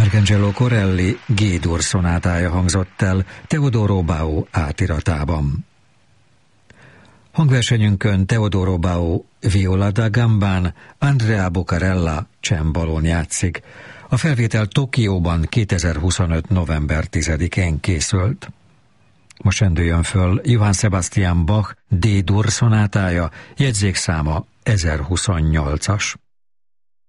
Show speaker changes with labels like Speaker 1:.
Speaker 1: Arcangelo Corelli G-dur szonátája hangzott el Teodoro Bau átiratában. Hangversenyünkön Teodoro Bau viola da gambán, Andrea Bucarella csembalón játszik. A felvétel Tokióban 2025. november 10-én készült. Most rendüljön föl Johann Sebastian Bach D-dur szonátája, jegyzékszáma 1028-as.